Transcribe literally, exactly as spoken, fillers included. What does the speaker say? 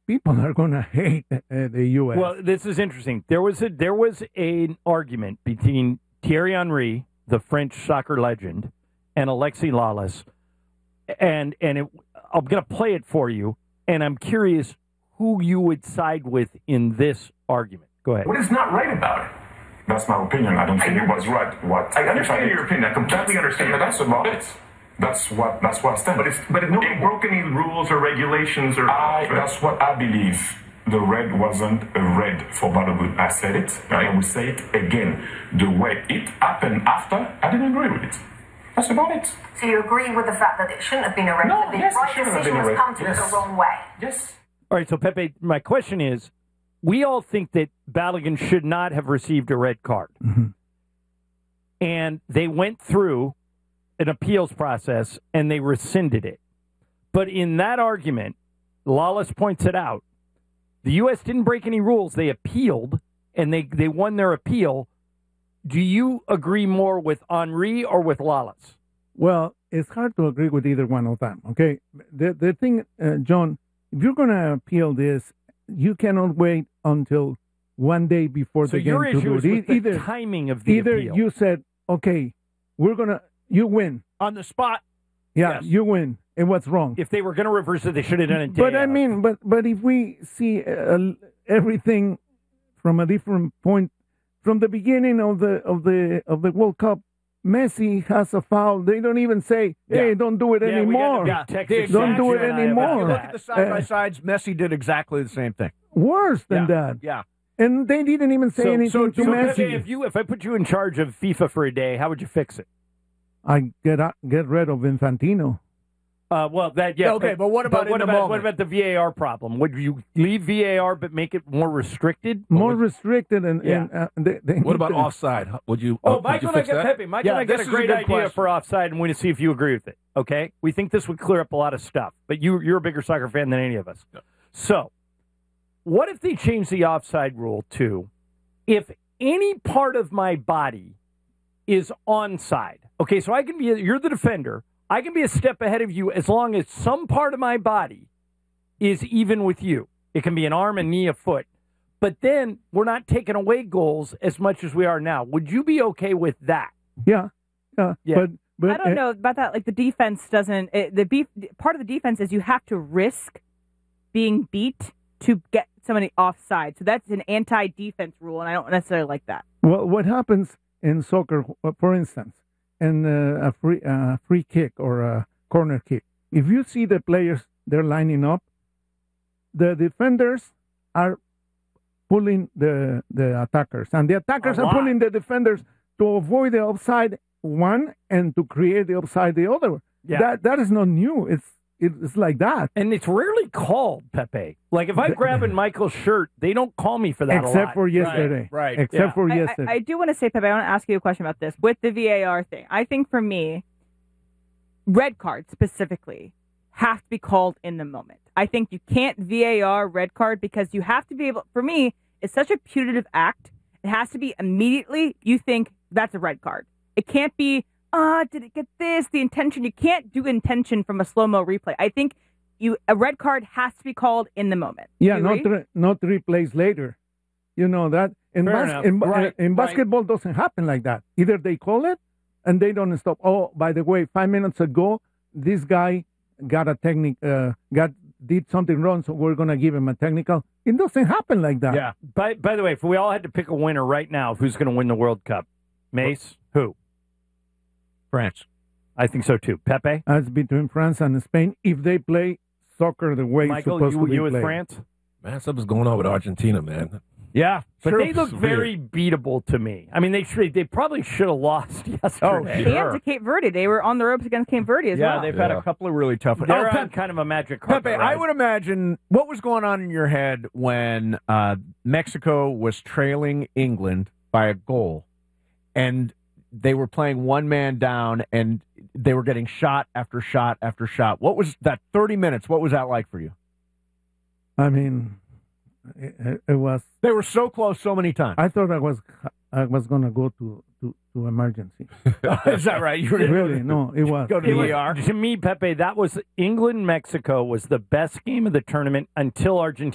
people are going to hate uh, the U S. Well, this is interesting. There was a there was an argument between Thierry Henry, the French soccer legend, and Alexis Lalas, and and it, I'm going to play it for you, and I'm curious who you would side with in this argument. Go ahead. What is not right about it? That's my opinion. I don't think I it was right. What I understand your opinion. I completely understand. Yeah, that's about it. That's what that's what I stand. But it's but if nobody broke any rules or regulations or I, that's what I believe. The red wasn't a red for Balogun. I said it, and I will say it again. The way it happened after, I didn't agree with it. That's about it. So you agree with the fact that it shouldn't have been a red, No, that the yes, it right shouldn't have decision been a was red. come to Yes. the wrong way? Yes. All right, so Pepe, my question is, we all think that Balogun should not have received a red card. Mm-hmm. And they went through an appeals process and they rescinded it. But in that argument, Lawless points it out, the U S didn't break any rules. They appealed and they, they won their appeal. Do you agree more with Henry or with Lawless? Well, it's hard to agree with either one of them, okay? The the thing, uh, John, if you're going to appeal this, you cannot wait until one day before So the your game to issue do is it. with the Either, timing of the either appeal. you said, okay, we're going to, you win. On the spot. Yeah, Yes. you win. And what's wrong? If they were going to reverse it, they should have done it. But day I out. mean, but but if we see uh, everything from a different point, from the beginning of the of the of the World Cup, Messi has a foul. They don't even say, "Hey, Yeah. don't do it Yeah, we got anymore." the Yeah, big text the exchange Don't do it you and I anymore. about If you look at that. the side by Uh, sides, Messi did exactly the same thing. Worse than Yeah. that. Yeah. And they didn't even say So- anything so, to so Messi. Pepe, if you if I put you in charge of FIFA for a day, how would you fix it? I get out, get rid of Infantino. Uh, well, that yeah. Okay, but what about what in the about what moment? about the V A R problem? Would you leave V A R but make it more restricted? More restricted and, Yeah. and uh, they, they What need about to- offside? Would you? Oh, uh, would Michael you and I fix got that? Pepe. Michael Yeah, and I got this a is a great good idea question. for offside, and we want to see if you agree with it. Okay, we think this would clear up a lot of stuff. But you, you're a bigger soccer fan than any of us. Yeah. So, what if they change the offside rule to, if any part of my body is onside? Okay, so I can be. You're the defender. I can be a step ahead of you as long as some part of my body is even with you. It can be an arm, a knee, a foot. But then we're not taking away goals as much as we are now. Would you be okay with that? Yeah, yeah. Yeah. But but I don't uh, know about that. Like the defense doesn't. It, the beef, part of the defense is you have to risk being beat to get somebody offside. So that's an anti-defense rule, and I don't necessarily like that. Well, what happens in soccer, for instance, in uh, a free uh, free kick or a corner kick, if you see the players they're lining up, the defenders are pulling the the attackers, and the attackers A are lot. pulling the defenders to avoid the offside one and to create the offside the other. Yeah. That that is not new. It's it's like that. And it's rarely called, Pepe. Like if I grab in Michael's shirt, they don't call me for that a Except lot. for yesterday. right. Except Yeah. for I, yesterday. I, I do want to say, Pepe, I want to ask you a question about this with the V A R thing. I think for me, red cards specifically have to be called in the moment. I think you can't V A R red card because you have to be able. For me, it's such a punitive act. It has to be immediately. You think that's a red card. It can't be. Ah, did it get this? The intention. You can't do intention from a slow mo replay. I think you a red card has to be called in the moment. Yeah, Do you not agree? re- not three plays later. You know that in Fair bas- enough. in, ba- Right, in right. basketball doesn't happen like that. Either they call it and they don't stop. Oh, by the way, five minutes ago, this guy got a technique, uh, got did something wrong, so we're gonna give him a technical. It doesn't happen like that. Yeah. By by the way, if we all had to pick a winner right now, of who's going to win the World Cup? Mace, who? France. I think so too. Pepe, As between France and Spain, if they play soccer the way it's Michael, supposed you to be you with played. France? Man, something's going on with Argentina, man. Yeah. But true. they look very beatable to me. I mean, they should, they probably should have lost yesterday. Oh, And sure. to Cape Verde, they were on the ropes against Cape Verde as Yeah, well. they've had Yeah. a couple of really tough ones. They're Oh, on Pe- kind of a magic carpet. Pepe, I ride. would imagine what was going on in your head when uh, Mexico was trailing England by a goal, and they were playing one man down, and they were getting shot after shot after shot. What was that thirty minutes? What was that like for you? I mean, it, it was. They were so close so many times. I thought I was I was gonna go to to, to emergency. Is that right? You were gonna Really? No, it was. go to It the was- E R? to me, Pepe, that was England Mexico was the best game of the tournament until Argentina.